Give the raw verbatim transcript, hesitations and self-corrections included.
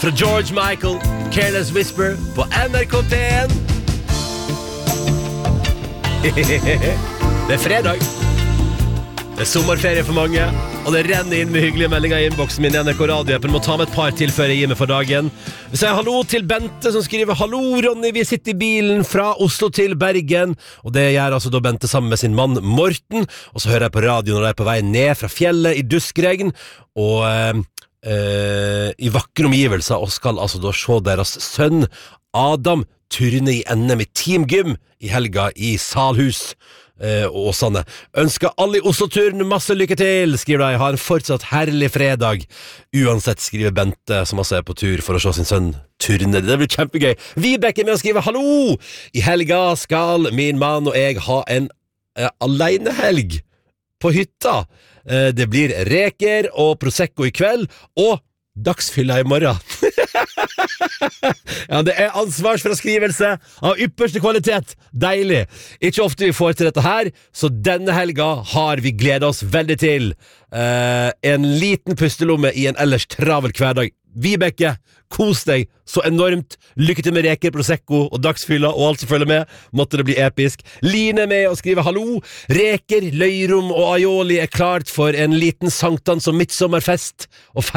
fra George Michael, Careless Whisper på N R K P en. Det er fredag. Det er sommerferie for mange, og det renner inn med hyggelige meldinger i innboksen min i N R K Radio-appen. Må ta med et par til før jeg gir meg for dagen. Vi sier hallo til Bente som skriver: Hallo Ronny, vi sitter i bilen fra Oslo til Bergen. Og det gjør altså da Bente sammen med sin mann Morten. Og så hører jeg på radio når de er på vei ned fra fjellet i duskregn, og eh, eh, i vakre omgivelser, og skal altså da se deres sønn Adam turne i N M i teamgym i helga i Salhus. Eh, og Åsane ønsker alle i Oslo-turen masse lykke til, skriver de. Ha en fortsatt herlig fredag. Uansett, skriver Bente, som altså er på tur for å se sin sønn turne. Det blir kjempegøy. Vibeke er med å skrive: hallo, i helga skal min mann og jeg ha en eh, alenehelg på hytta. eh, Det blir reker og prosecco i kveld, og dagsfylla i morgen. Ja, det er ansvarsfraskrivelse av ypperste kvalitet. Deilig. Ikke ofte vi får til dette her, så denne helga har vi gledet oss veldig til. eh, En liten pustelomme i en ellers travel hverdag. Vibeke, kos deg så enormt. Lykke til med reker, prosecco og dagsfylla og alt som følger med. Måtte det bli episk. Line er med og skriver: hallo, reker, løyrom og aioli er klart for en liten sankthans og midtsommerfest. Og